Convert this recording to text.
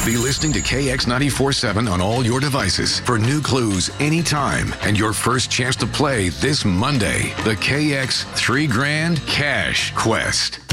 Be listening to KX 94.7 on all your devices for new clues anytime and your first chance to play this Monday. The KX $3 Grand Cash Quest.